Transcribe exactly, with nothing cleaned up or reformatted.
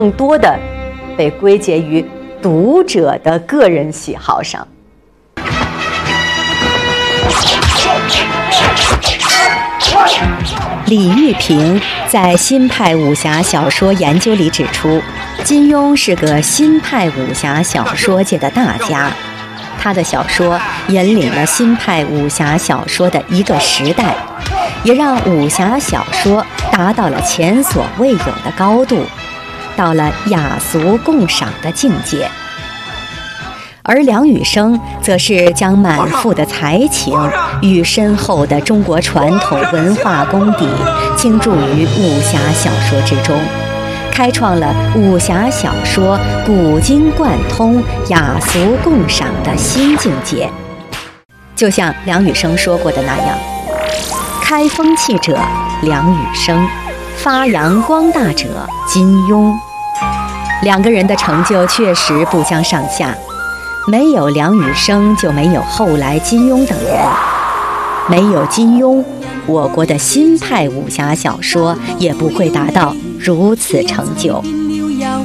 更多的被归结于读者的个人喜好上。李玉平在新派武侠小说研究里指出，金庸是个新派武侠小说界的大家，他的小说引领了新派武侠小说的一个时代，也让武侠小说达到了前所未有的高度，到了雅俗共赏的境界。而梁羽生则是将满腹的才情与深厚的中国传统文化功底倾注于武侠小说之中，开创了武侠小说古今贯通、雅俗共赏的新境界。就像梁羽生说过的那样，开风气者梁羽生，发扬光大者金庸。两个人的成就确实不相上下，没有梁羽生就没有后来金庸等人，没有金庸，我国的新派武侠小说也不会达到如此成就。